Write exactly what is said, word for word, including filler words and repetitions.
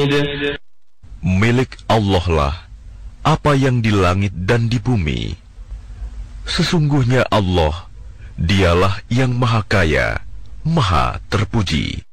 Milik Allah lah apa yang di langit dan di bumi. Sesungguhnya Allah, dialah yang maha kaya, maha terpuji.